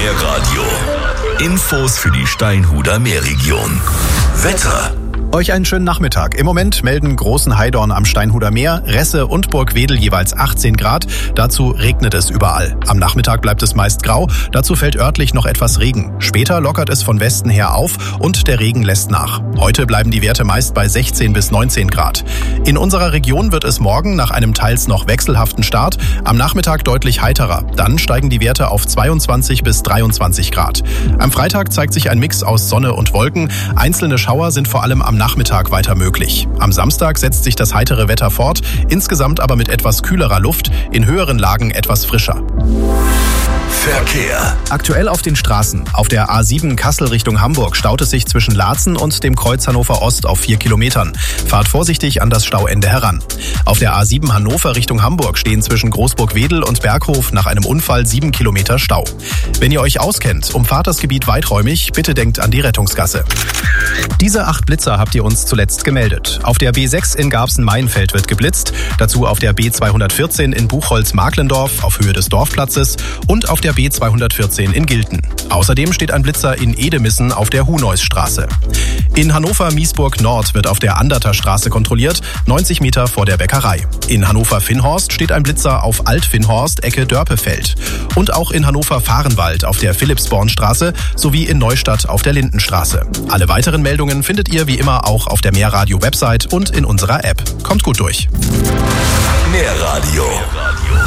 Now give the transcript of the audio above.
Meerradio. Infos für die Steinhuder Meerregion. Wetter. Euch einen schönen Nachmittag. Im Moment melden Großen Heidorn am Steinhuder Meer, Resse und Burgwedel jeweils 18 Grad. Dazu regnet es überall. Am Nachmittag bleibt es meist grau. Dazu fällt örtlich noch etwas Regen. Später lockert es von Westen her auf und der Regen lässt nach. Heute bleiben die Werte meist bei 16 bis 19 Grad. In unserer Region wird es morgen nach einem teils noch wechselhaften Start am Nachmittag deutlich heiterer. Dann steigen die Werte auf 22 bis 23 Grad. Am Freitag zeigt sich ein Mix aus Sonne und Wolken. Einzelne Schauer sind vor allem am Nachmittag weiter möglich. Am Samstag setzt sich das heitere Wetter fort, insgesamt aber mit etwas kühlerer Luft, in höheren Lagen etwas frischer. Verkehr. Aktuell auf den Straßen. Auf der A7 Kassel Richtung Hamburg staut es sich zwischen Laatzen und dem Kreuz Hannover Ost auf 4 Kilometern. Fahrt vorsichtig an das Stauende heran. Auf der A7 Hannover Richtung Hamburg stehen zwischen Großburg-Wedel und Berghof nach einem Unfall 7 Kilometer Stau. Wenn ihr euch auskennt, umfahrt das Gebiet weiträumig, bitte denkt an die Rettungsgasse. Diese 8 Blitzer habt ihr uns zuletzt gemeldet. Auf der B6 in Garbsen-Maienfeld wird geblitzt, dazu auf der B214 in Buchholz-Marklendorf auf Höhe des Dorfplatzes und auf der B214 in Gilten. Außerdem steht ein Blitzer in Edemissen auf der Huneusstraße. In Hannover-Miesburg Nord wird auf der Anderter Straße kontrolliert, 90 Meter vor der Bäckerei. In Hannover-Finnhorst steht ein Blitzer auf Alt-Finnhorst, Ecke Dörpefeld. Und auch in Hannover-Fahrenwald auf der Philippsbornstraße sowie in Neustadt auf der Lindenstraße. Alle weiteren Meldungen findet ihr wie immer auch auf der Meerradio-Website und in unserer App. Kommt gut durch. Meerradio.